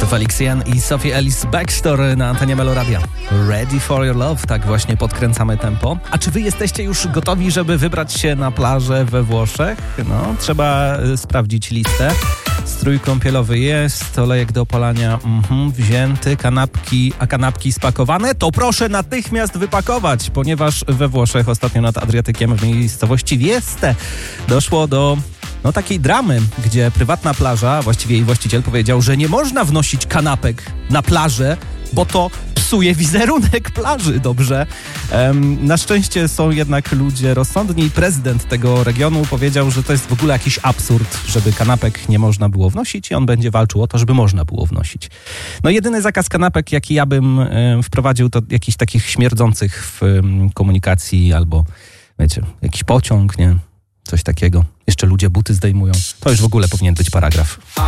Felix Jen i Sophie Ellis Bextor na antenie Meloradia. Ready for your love, tak właśnie podkręcamy tempo. A czy wy jesteście już gotowi, żeby wybrać się na plażę we Włoszech? No, trzeba sprawdzić listę. Strój kąpielowy jest, olejek do opalania wzięty, kanapki spakowane, to proszę natychmiast wypakować, ponieważ we Włoszech ostatnio nad Adriatykiem w miejscowości Vieste doszło do takiej dramy, gdzie prywatna plaża, właściwie jej właściciel powiedział, że nie można wnosić kanapek na plażę, bo to psuje wizerunek plaży, dobrze. Na szczęście są jednak ludzie rozsądni i prezydent tego regionu powiedział, że to jest w ogóle jakiś absurd, żeby kanapek nie można było wnosić i on będzie walczył o to, żeby można było wnosić. No jedyny zakaz kanapek, jaki ja bym wprowadził, to jakichś takich śmierdzących w komunikacji albo, wiecie, jakiś pociąg, nie? Coś takiego. Jeszcze ludzie buty zdejmują. To już w ogóle powinien być paragraf.